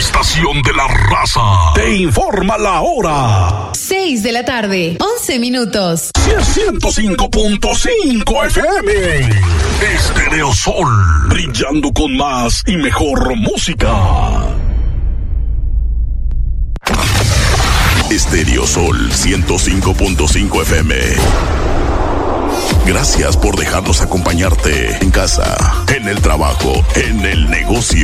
estación de la raza te informa la hora. 6 de la tarde, 11 minutos. 105.5 FM. Estéreo Sol, brillando con más y mejor música. Estéreo Sol 105.5 FM. Gracias por dejarnos acompañarte en casa, en el trabajo, en el negocio.